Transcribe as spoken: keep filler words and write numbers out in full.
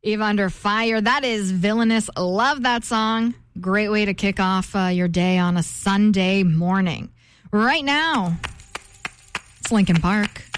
Eve Under Fire. That is Villainous. Love that song. Great way to kick off uh, your day on a Sunday morning. Right now, it's Linkin Park.